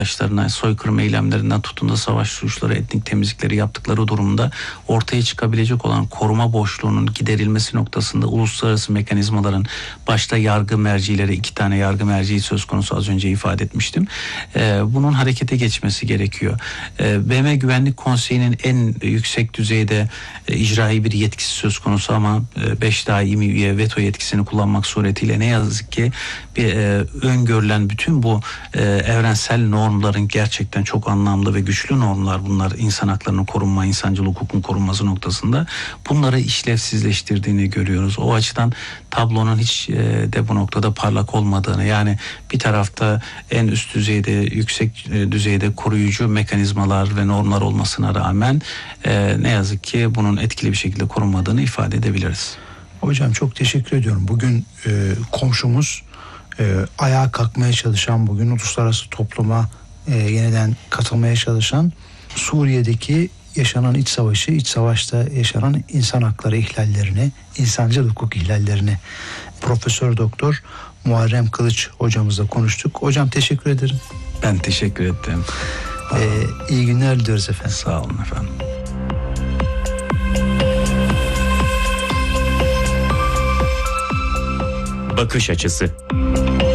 Yaşlarına, soykırım eylemlerinden tutun da savaş suçları, etnik temizlikleri yaptıkları durumda ortaya çıkabilecek olan koruma boşluğunun giderilmesi noktasında uluslararası mekanizmaların, başta yargı mercileri, 2 tane yargı merciği söz konusu, az önce ifade etmiştim. Bunun harekete geçmesi gerekiyor. BM Güvenlik Konseyi'nin en yüksek düzeyde icrai bir yetkisi söz konusu ama 5 daimi üye veto yetkisini kullanmak suretiyle ne yazık ki öngörülen bütün bu evrensel normların, gerçekten çok anlamlı ve güçlü normlar bunlar, insan haklarının korunma, insancıl hukukun korunması noktasında bunları işlevsizleştirdiğini görüyoruz. O açıdan tablonun hiç de bu noktada parlak olmadığını, yani bir tarafta en üst düzeyde, yüksek düzeyde koruyucu mekanizmalar ve normlar olmasına rağmen ne yazık ki bunun etkili bir şekilde korunmadığını ifade edebiliriz. Hocam çok teşekkür ediyorum. Bugün komşumuz, ayağa kalkmaya çalışan, bugün uluslararası topluma yeniden katılmaya çalışan, Suriye'deki yaşanan iç savaşı, iç savaşta yaşanan insan hakları ihlallerini, insancıl hukuk ihlallerini Profesör Doktor Muharrem Kılıç hocamızla konuştuk. Hocam teşekkür ederim. Ben teşekkür ettim. İyi günler diliyoruz efendim. Sağ olun efendim. Bakış açısı.